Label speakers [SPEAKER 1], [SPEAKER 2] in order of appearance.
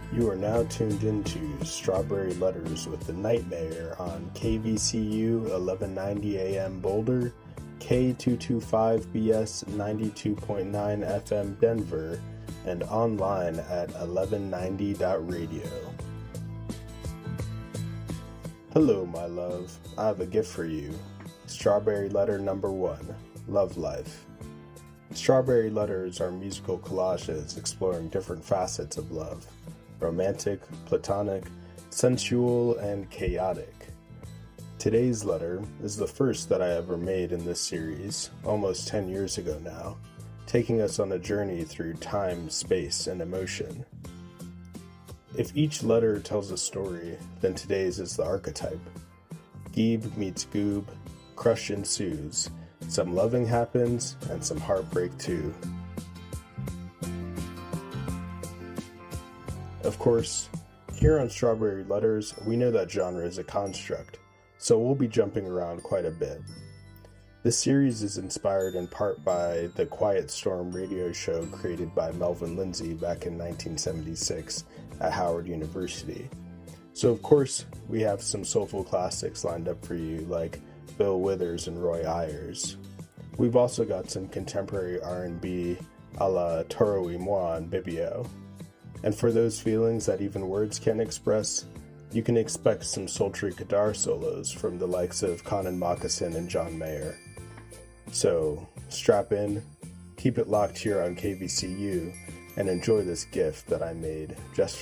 [SPEAKER 1] You are now tuned into Strawberry Letters with the Nightmare on KVCU 1190 AM Boulder, K225BS 92.9 FM Denver, and online at 1190.radio. Hello, my love. I have a gift for you. Strawberry Letter number 1, Love Life. Strawberry Letters are musical collages exploring different facets of love. Romantic, platonic, sensual, and chaotic. Today's letter is the first that I ever made in this series, almost 10 years ago now, taking us on a journey through time, space, and emotion. If each letter tells a story, then today's is the archetype. Geeb meets Goob, crush ensues, some loving happens, and some heartbreak too. Of course, here on Strawberry Letters, we know that genre is a construct, so we'll be jumping around quite a bit. This series is inspired in part by the Quiet Storm radio show created by Melvin Lindsay back in 1976 at Howard University. So of course, we have some soulful classics lined up for you like Bill Withers and Roy Ayers. We've also got some contemporary R&B a la Toro y Moi and Bibio. And for those feelings that even words can't express, you can expect some sultry guitar solos from the likes of Conan Moccasin and John Mayer. So, strap in, keep it locked here on KVCU, and enjoy this gift that I made just